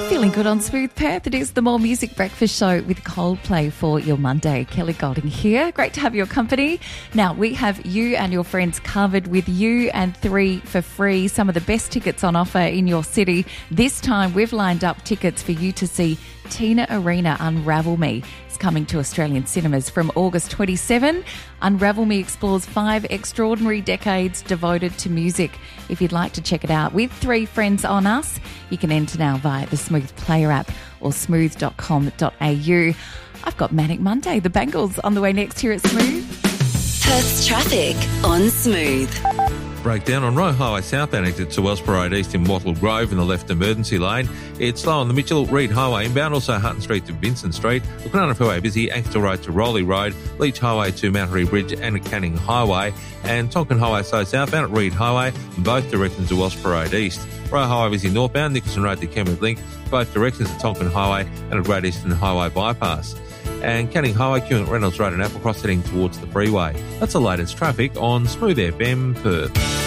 Feeling good on Smooth Perth. It is the More Music Breakfast Show with Coldplay for your Monday. Kelly Golding here. Great to have your company. Now, we have you and your friends covered with You and 3 for free. Some of the best tickets on offer in your city. This time, we've lined up tickets for you to see Tina Arena Unravel Me. It's coming to Australian cinemas from August 27. Unravel Me explores 5 extraordinary decades devoted to music. If you'd like to check it out with 3 friends on us, you can enter now via the Smooth Player app or smooth.com.au. I've got Manic Monday, the Bangles, on the way next here at Smooth. Perth's traffic on Smooth. Breakdown on Roe Highway southbound exit to Wellsboro Road east in Wattle Grove in the left emergency lane. It's slow on the Mitchell-Reid Highway inbound, also Hutton Street to Vincent Street. The Kwinana Fairway busy, Axtell Road to Rowley Road, Leach Highway to Mount Harry Bridge and Canning Highway, and Tonkin Highway slow southbound at Reid Highway in both directions to Wellsboro Road east. Roe Highway busy northbound, Nicholson Road to Kenwood Link, both directions at Tonkin Highway and at Great Eastern Highway bypass. And Canning Highway queuing at Reynolds Road and Applecross heading towards the freeway. That's the latest traffic on Smooth FM Perth.